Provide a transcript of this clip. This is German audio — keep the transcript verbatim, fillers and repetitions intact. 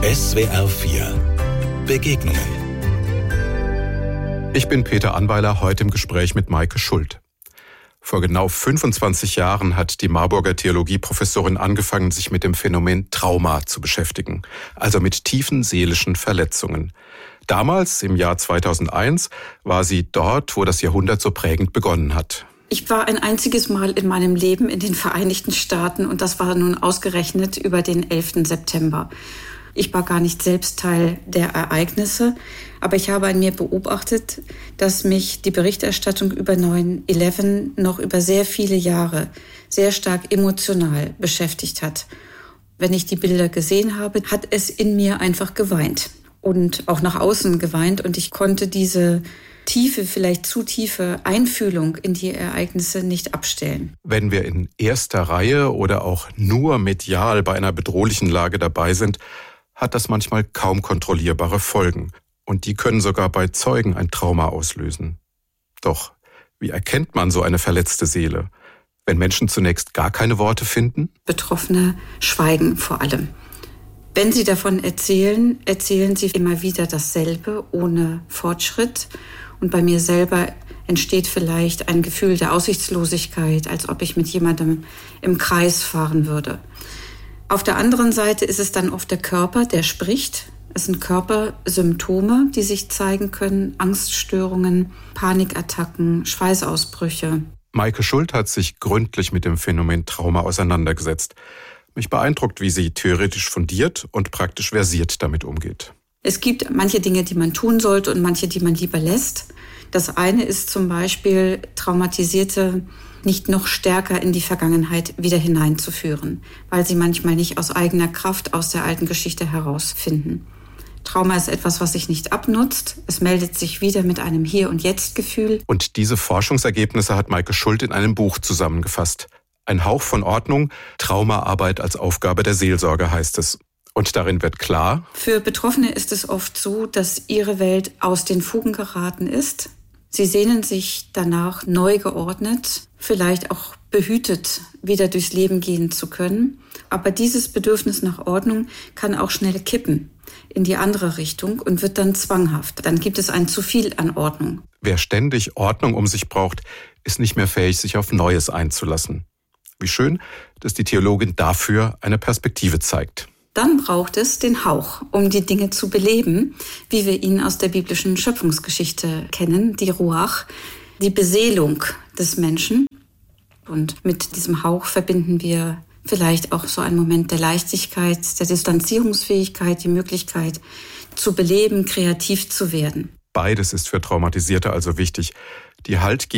S W R vier Begegnungen. Ich bin Peter Anweiler, heute im Gespräch mit Maike Schult. Vor genau fünfundzwanzig Jahren hat die Marburger Theologieprofessorin angefangen, sich mit dem Phänomen Trauma zu beschäftigen, also mit tiefen seelischen Verletzungen. Damals, im Jahr zweitausendeins, war sie dort, wo das Jahrhundert so prägend begonnen hat. Ich war ein einziges Mal in meinem Leben in den Vereinigten Staaten und das war nun ausgerechnet über den elften September. Ich war gar nicht selbst Teil der Ereignisse, aber ich habe an mir beobachtet, dass mich die Berichterstattung über neun elf noch über sehr viele Jahre sehr stark emotional beschäftigt hat. Wenn ich die Bilder gesehen habe, hat es in mir einfach geweint und auch nach außen geweint und ich konnte diese tiefe, vielleicht zu tiefe Einfühlung in die Ereignisse nicht abstellen. Wenn wir in erster Reihe oder auch nur medial bei einer bedrohlichen Lage dabei sind, hat das manchmal kaum kontrollierbare Folgen. Und die können sogar bei Zeugen ein Trauma auslösen. Doch, wie erkennt man so eine verletzte Seele? Wenn Menschen zunächst gar keine Worte finden? Betroffene schweigen vor allem. Wenn sie davon erzählen, erzählen sie immer wieder dasselbe, ohne Fortschritt. Und bei mir selber entsteht vielleicht ein Gefühl der Aussichtslosigkeit, als ob ich mit jemandem im Kreis fahren würde. Auf der anderen Seite ist es dann oft der Körper, der spricht. Es sind Körpersymptome, die sich zeigen können, Angststörungen, Panikattacken, Schweißausbrüche. Maike Schult hat sich gründlich mit dem Phänomen Trauma auseinandergesetzt. Mich beeindruckt, wie sie theoretisch fundiert und praktisch versiert damit umgeht. Es gibt manche Dinge, die man tun sollte und manche, die man lieber lässt. Das eine ist zum Beispiel, Traumatisierte nicht noch stärker in die Vergangenheit wieder hineinzuführen, weil sie manchmal nicht aus eigener Kraft aus der alten Geschichte herausfinden. Trauma ist etwas, was sich nicht abnutzt. Es meldet sich wieder mit einem Hier- und Jetzt-Gefühl. Und diese Forschungsergebnisse hat Maike Schult in einem Buch zusammengefasst. Ein Hauch von Ordnung, Traumaarbeit als Aufgabe der Seelsorge heißt es. Und darin wird klar: Für Betroffene ist es oft so, dass ihre Welt aus den Fugen geraten ist. Sie sehnen sich danach, neu geordnet, vielleicht auch behütet, wieder durchs Leben gehen zu können. Aber dieses Bedürfnis nach Ordnung kann auch schnell kippen in die andere Richtung und wird dann zwanghaft. Dann gibt es ein zu viel an Ordnung. Wer ständig Ordnung um sich braucht, ist nicht mehr fähig, sich auf Neues einzulassen. Wie schön, dass die Theologin dafür eine Perspektive zeigt. Dann braucht es den Hauch, um die Dinge zu beleben, wie wir ihn aus der biblischen Schöpfungsgeschichte kennen, die Ruach, die Beseelung des Menschen. Und mit diesem Hauch verbinden wir vielleicht auch so einen Moment der Leichtigkeit, der Distanzierungsfähigkeit, die Möglichkeit zu beleben, kreativ zu werden. Beides ist für Traumatisierte also wichtig, die Halt